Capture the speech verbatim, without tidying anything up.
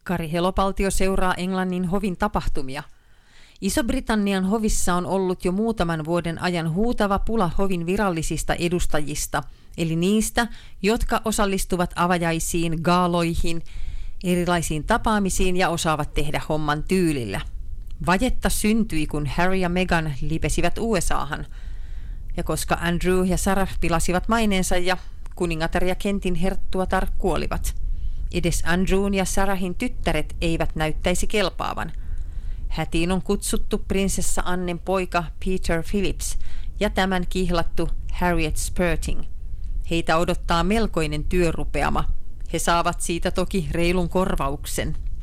Kari Helopaltio seuraa Englannin hovin tapahtumia. Iso-Britannian hovissa on ollut jo muutaman vuoden ajan huutava pula hovin virallisista edustajista, eli niistä, jotka osallistuvat avajaisiin, gaaloihin, erilaisiin tapaamisiin ja osaavat tehdä homman tyylillä. Vajetta syntyi, kun Harry ja Meghan lipesivät U S A:han. Ja koska Andrew ja Sarah pilasivat maineensa ja kuningatar ja Kentin herttuatar kuolivat. Edes Andrewn ja Sarahin tyttäret eivät näyttäisi kelpaavan. Hätiin on kutsuttu prinsessa Annen poika Peter Phillips ja tämän kihlattu Harriet Spurting. Heitä odottaa melkoinen työrupeama. He saavat siitä toki reilun korvauksen.